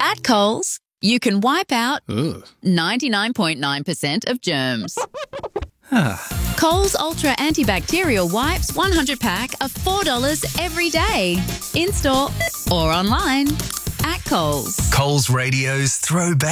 At Coles, you can wipe out 99.9% of germs. Coles Ultra Antibacterial Wipes 100 pack are $4 every day. In-store or online. At Coles. Coles Radio's Throwback.